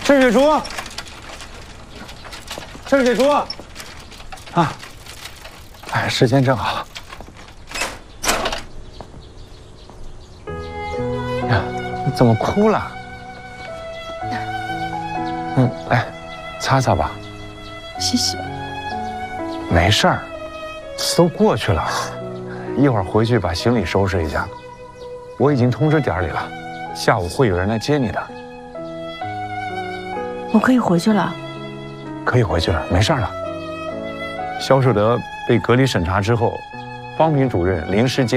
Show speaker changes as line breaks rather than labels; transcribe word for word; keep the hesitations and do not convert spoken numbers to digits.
陈水竹，陈水竹，啊，哎，时间正好。呀，你怎么哭了？嗯，来，擦擦吧。
谢谢。
没事儿，都过去了。一会儿回去把行李收拾一下。我已经通知点里了，下午会有人来接你的。
我可以回去了。
可以回去了，没事了。肖树德被隔离审查之后，方平主任临时接。